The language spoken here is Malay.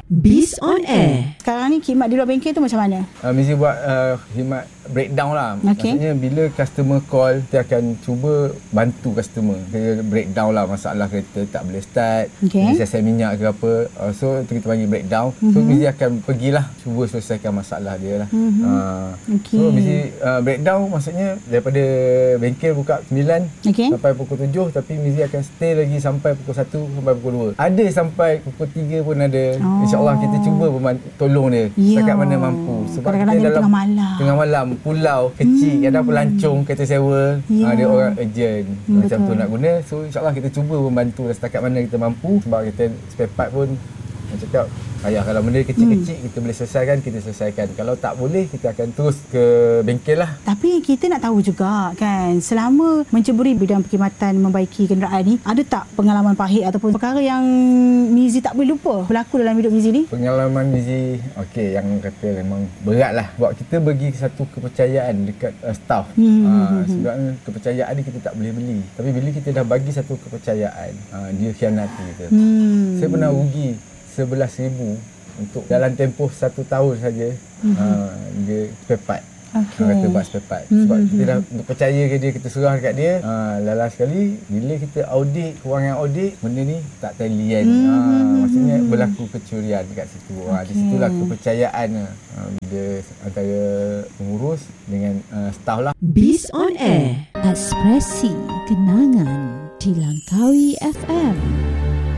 Biz on Air. Sekarang ni khidmat di luar bengkel tu macam mana? Mizi buat khidmat breakdown lah. Maksudnya bila customer call, kita akan cuba bantu customer. Kita breakdown lah masalah kereta tak boleh start, siasat minyak ke apa. So kita panggil breakdown. So Mizi akan pergilah cuba selesaikan masalah dia lah. So Mizi breakdown maksudnya daripada bengkel buka 9 sampai pukul 7, tapi Mizi akan stay lagi sampai pukul 1 sampai pukul 2. Ada sampai pukul 3 pun ada. InsyaAllah kita cuba tolong dia setakat mana mampu. Sebab kadang-kadang kita dalam tengah malam pulau kecil, kadang pelancong kereta sewa, dia orang urgent macam tu nak guna. So insyaAllah kita cuba membantu setakat mana kita mampu. Sebab kita spare part pun cakap, kalau benda kecil-kecil kita boleh selesaikan, kita selesaikan. Kalau tak boleh, kita akan terus ke bengkel lah. Tapi kita nak tahu juga kan, selama menceburi bidang perkhidmatan membaiki kenderaan ni, ada tak pengalaman pahit ataupun perkara yang Mizi tak boleh lupa berlaku dalam hidup Mizi ni? Pengalaman Mizi, yang kata memang berat lah. Sebab kita bagi satu kepercayaan dekat staff. Sebab kepercayaan ni kita tak boleh beli. Tapi bila kita dah bagi satu kepercayaan, dia khianati kita. Saya pernah rugi 11,000 untuk dalam tempoh 1 tahun saja. Dia spare part. Kata buat spare part. Sebab kita dah percaya ke dia, kita serah dekat dia. Last sekali bila kita audit, kewangan audit, benda ni tak talian. Maksudnya berlaku kecurian dekat situ. Di situlah kepercayaan bila antara pengurus dengan staff lah. Biz on Air. Ekspresi kenangan di Langkawi FM.